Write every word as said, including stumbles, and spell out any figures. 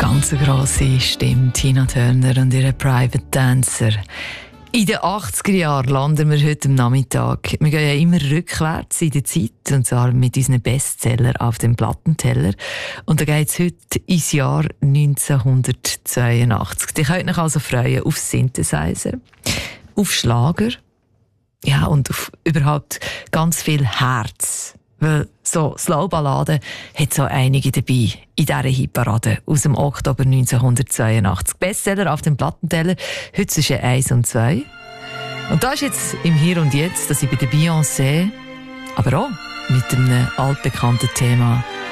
Ganz eine grosse Stimme, Tina Turner und ihre Private Dancer. In den achtziger Jahren landen wir heute am Nachmittag. Wir gehen ja immer rückwärts in der Zeit, und zwar mit unseren Bestsellern auf dem Plattenteller. Und da geht es heute ins Jahr neunzehnhundertzweiundachtzig. Ihr könnt euch also freuen auf Synthesizer, auf Schlager, ja, und auf überhaupt ganz viel Herz. Weil so Slowballaden hat so einige dabei in dieser Hitparade aus dem Oktober neunzehnhundertzweiundachtzig. Bestseller auf dem Plattenteller, heute zwischen eins und zwei. Und da ist jetzt im Hier und Jetzt, dass ich bei der Beyoncé, aber auch mit einem altbekannten Thema